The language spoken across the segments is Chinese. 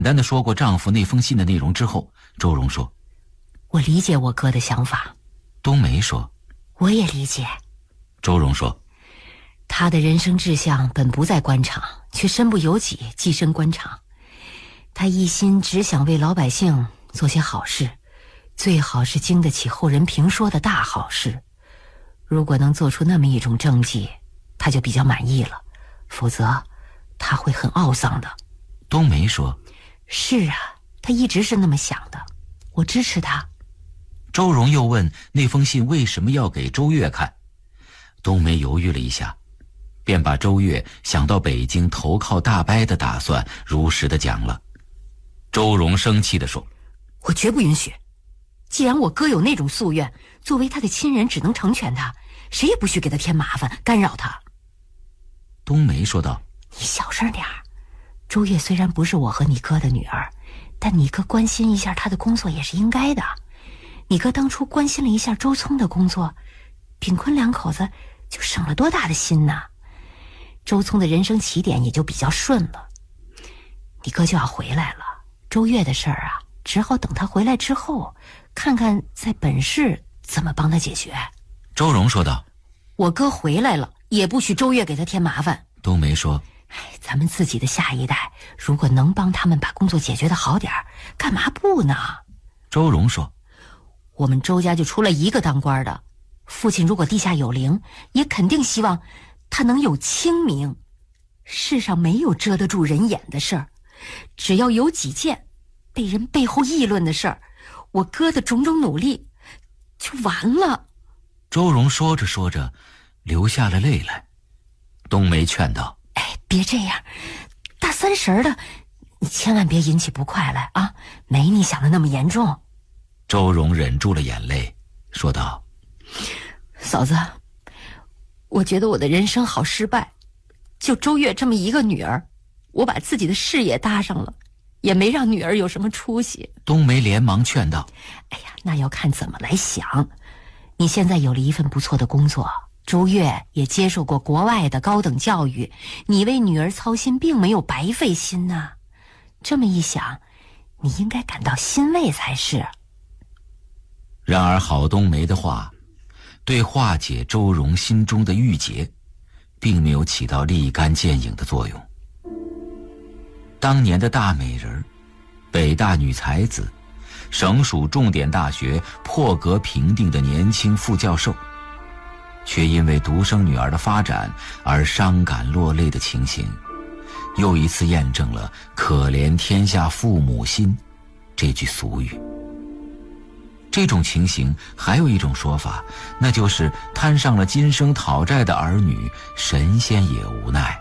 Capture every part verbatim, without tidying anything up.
单地说过丈夫那封信的内容之后，周荣说：“ 我理解我哥的想法。” 冬梅说：“ 我也理解。” 周荣说：“ 他的人生志向本不在官场，却身不由己跻身官场。他一心只想为老百姓做些好事，最好是经得起后人评说的大好事。如果能做出那么一种政绩，他就比较满意了，否则他会很懊丧的。” 冬梅说：“ 是啊，他一直是那么想的，我支持他。” 周荣又问那封信为什么要给周越看。冬梅犹豫了一下，便把周越想到北京投靠大伯的打算如实的讲了。周荣生气地说：“ 我绝不允许！既然我哥有那种夙愿，作为他的亲人只能成全他，谁也不许给他添麻烦干扰他。” 冬梅说道：“ 你小声点儿。周越虽然不是我和你哥的女儿，但你哥关心一下他的工作也是应该的。你哥当初关心了一下周聪的工作，秉坤两口子就省了多大的心呐！周聪的人生起点也就比较顺了。你哥就要回来了，周越的事儿啊，只好等他回来之后，看看在本市怎么帮他解决。” 周荣说道：“ 我哥回来了，也不许周越给他添麻烦。” 冬梅说：“ 哎，咱们自己的下一代，如果能帮他们把工作解决得好点儿，干嘛不呢？” 周荣说：“ 我们周家就出了一个当官的，父亲如果地下有灵，也肯定希望他能有清明。世上没有遮得住人眼的事儿，只要有几件被人背后议论的事儿，我哥的种种努力就完了。” 周荣说着说着流下了泪来。冬梅劝道：“ 哎，别这样，大三十的你千万别引起不快来啊，没你想的那么严重。” 周荣忍住了眼泪说道：“ 嫂子，我觉得我的人生好失败，就周越这么一个女儿，我把自己的事业搭上了，也没让女儿有什么出息。” 冬梅连忙劝道：“ 哎呀，那要看怎么来想。你现在有了一份不错的工作，周越也接受过国外的高等教育，你为女儿操心并没有白费心呐、啊。这么一想，你应该感到欣慰才是。” 然而郝冬梅的话对化解周荣心中的郁结并没有起到立竿见影的作用。当年的大美人，北大女才子，省属重点大学破格评定的年轻副教授，却因为独生女儿的发展而伤感落泪的情形，又一次验证了可怜天下父母心这句俗语。这种情形还有一种说法，那就是摊上了今生讨债的儿女，神仙也无奈。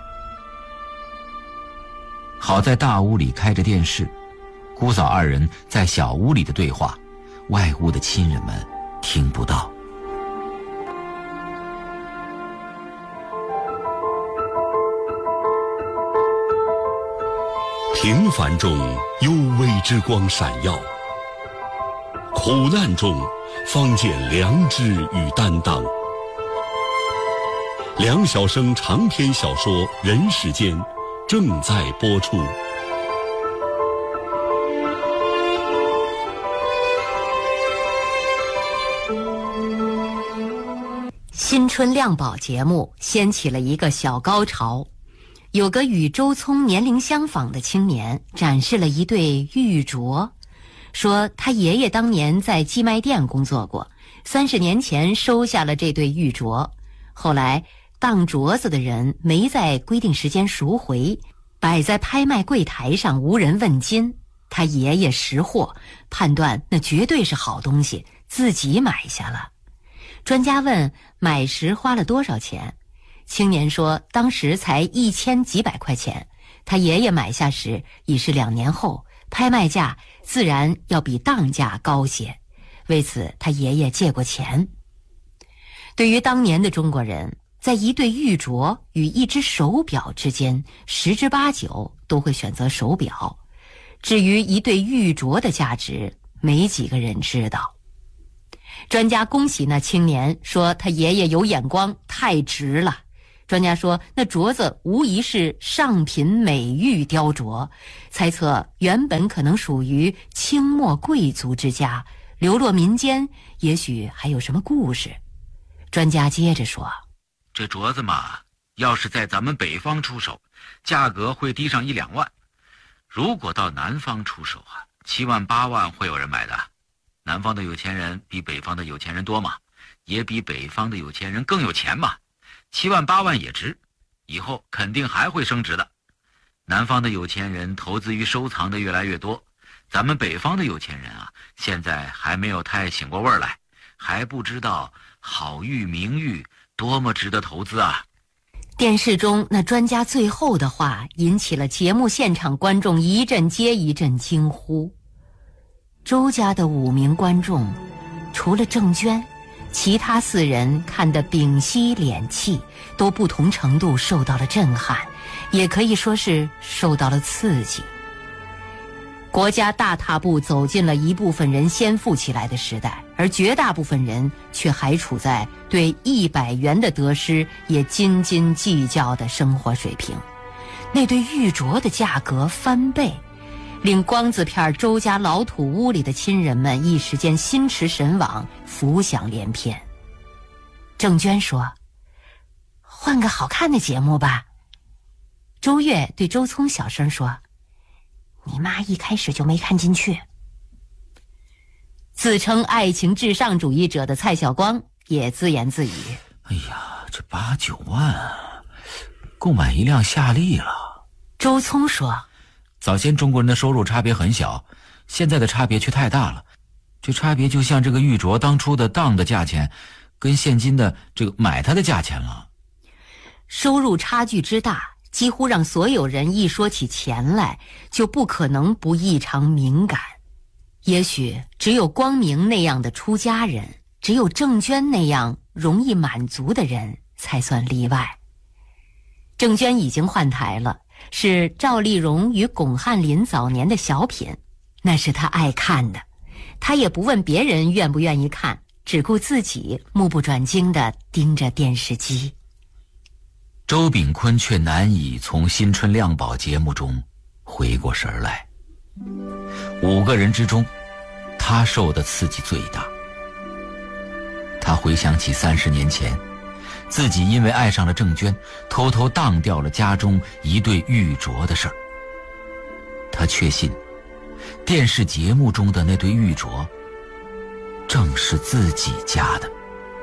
好在大屋里开着电视，姑嫂二人在小屋里的对话，外屋的亲人们听不到。 平凡中幽微之光闪耀，苦难中方见良知与担当。梁晓声长篇小说《人世间》正在播出。 新春亮宝节目掀起了一个小高潮，有个与周聪年龄相仿的青年展示了一对玉镯，说他爷爷当年在寄卖店工作过，三十年前收下了这对玉镯，后来当镯子的人没在规定时间赎回，摆在拍卖柜台上无人问津，他爷爷识货，判断那绝对是好东西，自己买下了。专家问买时花了多少钱，青年说当时才一千几百块钱，他爷爷买下时已是两年后，拍卖价自然要比当价高些，为此他爷爷借过钱。对于当年的中国人，在一对玉镯与一只手表之间，十之八九都会选择手表。至于一对玉镯的价值，没几个人知道。专家恭喜那青年，说他爷爷有眼光，太值了。 专家说，那镯子无疑是上品美玉雕琢，猜测原本可能属于清末贵族之家，流落民间，也许还有什么故事。专家接着说， 这镯子嘛，要是在咱们北方出手，价格会低上一两万；如果到南方出手啊，七万八万会有人买的。南方的有钱人比北方的有钱人多嘛，也比北方的有钱人更有钱嘛，七万八万也值，以后肯定还会升值的。南方的有钱人投资于收藏的越来越多，咱们北方的有钱人啊，现在还没有太醒过味儿来，还不知道好玉名玉多么值得投资啊。 电视中那专家最后的话引起了节目现场观众一阵接一阵惊呼。周家的五名观众，除了郑娟，其他四人看得屏息敛气，都不同程度受到了震撼，也可以说是受到了刺激。国家大踏步走进了一部分人先富起来的时代，而绝大部分人却还处在对一百元的得失也斤斤计较的生活水平。那对玉镯的价格翻倍，令光子片周家老土屋里的亲人们一时间心驰神往，浮想联翩。郑娟说，换个好看的节目吧。周越对周聪小声说，你妈一开始就没看进去。自称爱情至上主义者的蔡晓光也自言自语， 哎呀，这八九万够买一辆夏利了。 周聪说， 早先中国人的收入差别很小，现在的差别却太大了。这差别就像这个玉镯当初的当的价钱跟现今的这个买它的价钱了。 收入差距之大，几乎让所有人一说起钱来就不可能不异常敏感。也许只有光明那样的出家人，只有郑娟那样容易满足的人才算例外。郑娟已经换台了，是赵丽蓉与巩汉林早年的小品，那是她爱看的，她也不问别人愿不愿意看，只顾自己目不转睛地盯着电视机。 周秉昆却难以从新春亮宝节目中回过神来。五个人之中，他受的刺激最大。他回想起三十年前，自己因为爱上了郑娟，偷偷当掉了家中一对玉镯的事儿。他确信，电视节目中的那对玉镯，正是自己家的。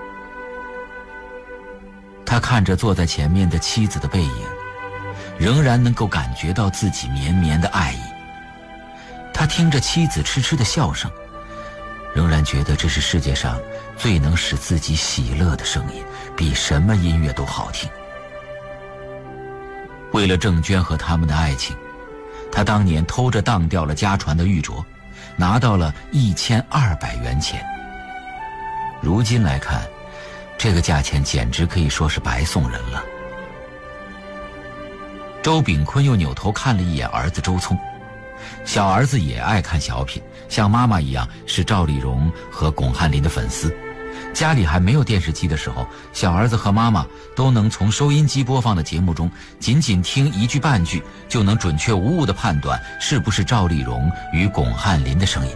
他看着坐在前面的妻子的背影，仍然能够感觉到自己绵绵的爱意。他听着妻子痴痴的笑声，仍然觉得这是世界上最能使自己喜乐的声音，比什么音乐都好听。为了郑娟和他们的爱情，他当年偷着当掉了家传的玉镯，拿到了一千二百元钱。如今来看，这个价钱简直可以说是白送人了。周秉昆又扭头看了一眼儿子周聪，小儿子也爱看小品，像妈妈一样是赵丽蓉和巩汉林的粉丝。家里还没有电视机的时候，小儿子和妈妈都能从收音机播放的节目中仅仅听一句半句，就能准确无误地判断是不是赵丽蓉与巩汉林的声音。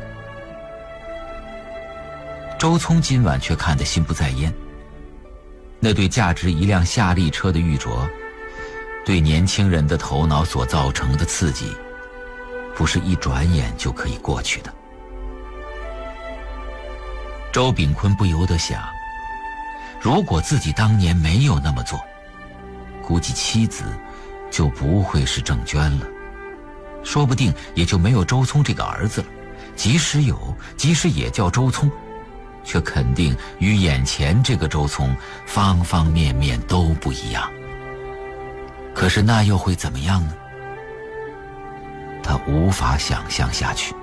周聪今晚却看得心不在焉。那对价值一辆夏利车的玉镯，对年轻人的头脑所造成的刺激，不是一转眼就可以过去的。周秉昆不由得想，如果自己当年没有那么做，估计妻子就不会是郑娟了，说不定也就没有周聪这个儿子了。即使有，即使也叫周聪，却肯定与眼前这个周聪方方面面都不一样。可是那又会怎么样呢？他无法想象下去。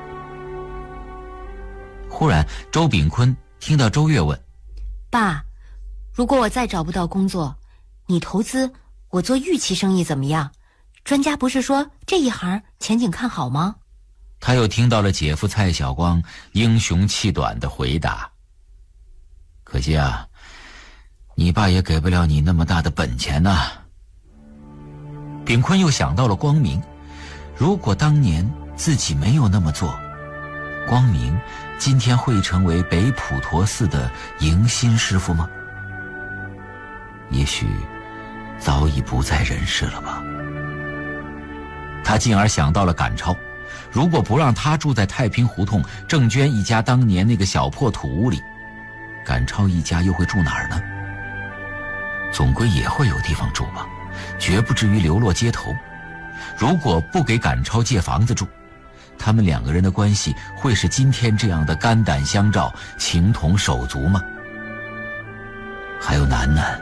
忽然周秉昆听到周越问， 爸，如果我再找不到工作，你投资我做玉器生意怎么样？专家不是说这一行前景看好吗？ 他又听到了姐夫蔡晓光英雄气短的回答，可惜啊， 你爸也给不了你那么大的本钱呐。炳坤又想到了光明，如果当年自己没有那么做，光明今天会成为北普陀寺的迎新师傅吗？也许早已不在人世了吧。他进而想到了赶超，如果不让他住在太平胡同郑娟一家当年那个小破土屋里，赶超一家又会住哪儿呢？总归也会有地方住吧，绝不至于流落街头。如果不给赶超借房子住，他们两个人的关系会是今天这样的肝胆相照、情同手足吗？还有楠楠，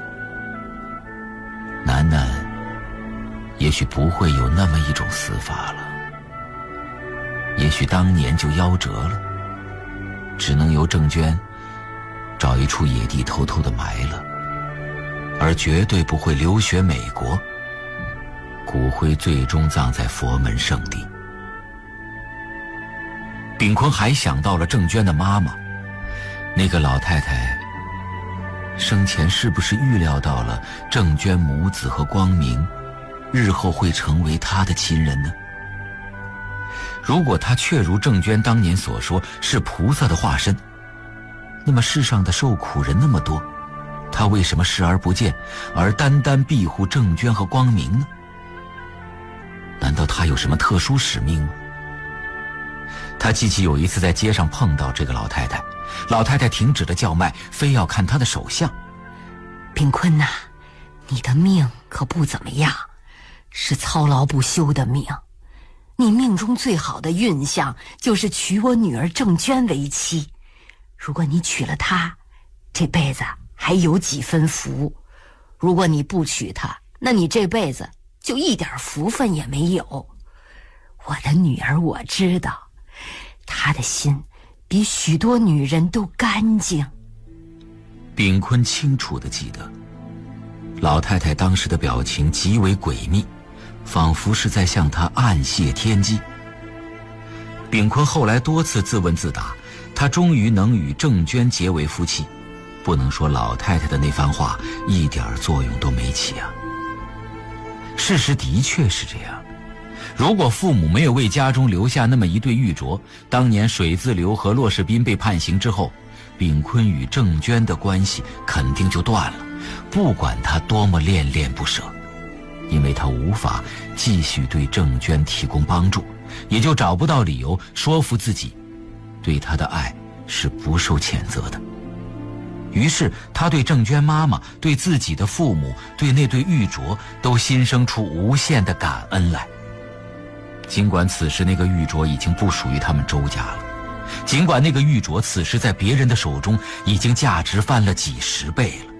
楠楠也许不会有那么一种死法了，也许当年就夭折了，只能由郑娟找一处野地偷偷的埋了，而绝对不会留学美国，骨灰最终葬在佛门圣地。炳坤还想到了郑娟的妈妈，那个老太太生前是不是预料到了郑娟母子和光明日后会成为她的亲人呢？如果她确如郑娟当年所说是菩萨的化身，那么世上的受苦人那么多，她为什么视而不见，而单单庇护郑娟和光明呢？难道她有什么特殊使命吗？他记起有一次在街上碰到这个老太太，老太太停止了叫卖，非要看她的手相。 炳坤呐、啊，你的命可不怎么样，是操劳不休的命。你命中最好的运相就是娶我女儿郑娟为妻，如果你娶了她，这辈子还有几分福；如果你不娶她，那你这辈子就一点福分也没有。我的女儿我知道，她的心比许多女人都干净。 炳坤清楚地记得，老太太当时的表情极为诡秘，仿佛是在向他暗泄天机。炳坤后来多次自问自答，他终于能与郑娟结为夫妻，不能说老太太的那番话一点作用都没起啊。事实的确是这样，如果父母没有为家中留下那么一对玉镯，当年水自流和骆世斌被判刑之后，炳坤与郑娟的关系肯定就断了，不管他多么恋恋不舍，因为他无法继续对郑娟提供帮助，也就找不到理由说服自己对他的爱是不受谴责的。于是他对郑娟妈妈、对自己的父母、对那对玉镯都心生出无限的感恩来。尽管此时那个玉镯已经不属于他们周家了，尽管那个玉镯此时在别人的手中已经价值翻了几十倍了。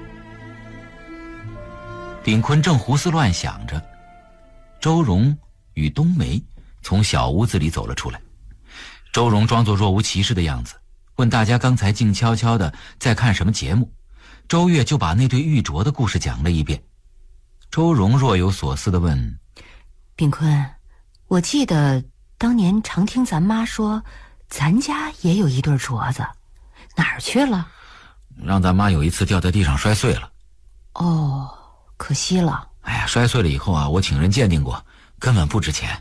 炳坤正胡思乱想着，周荣与冬梅从小屋子里走了出来。周荣装作若无其事的样子，问大家刚才静悄悄的在看什么节目。周月就把那对玉镯的故事讲了一遍。周荣若有所思地问： 炳坤，我记得当年常听咱妈说咱家也有一对镯子，哪儿去了？ 让咱妈有一次掉在地上摔碎了。 哦，可惜了。 哎呀，摔碎了以后啊，我请人鉴定过，根本不值钱。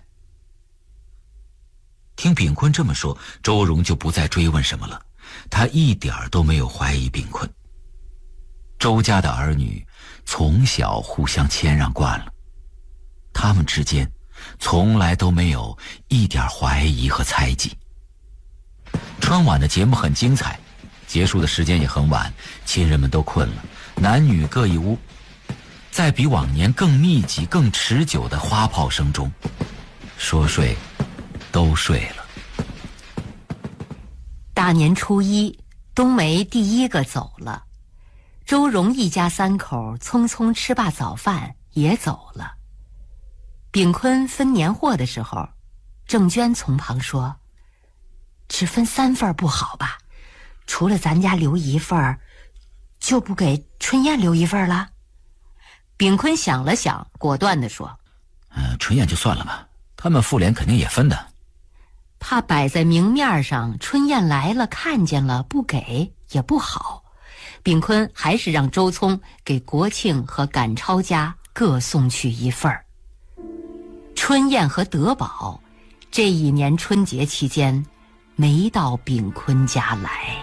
听炳坤这么说，周荣就不再追问什么了，他一点都没有怀疑炳坤。周家的儿女从小互相谦让惯了，他们之间从来都没有一点怀疑和猜忌。春晚的节目很精彩，结束的时间也很晚，亲人们都困了，男女各一屋，在比往年更密集更持久的花炮声中，说睡都睡了。 大年初一，冬梅第一个走了，周荣一家三口匆匆吃罢早饭也走了。炳坤分年货的时候，郑娟从旁说：只分三份不好吧？除了咱家留一份，就不给春燕留一份了？炳坤想了想，果断地说： 呃，春燕就算了吧，他们妇联肯定也分的。 怕摆在明面上，春燕来了看见了不给也不好， 秉坤还是让周聪给国庆和赶超家各送去一份儿。春燕和德宝这一年春节期间没到秉坤家来。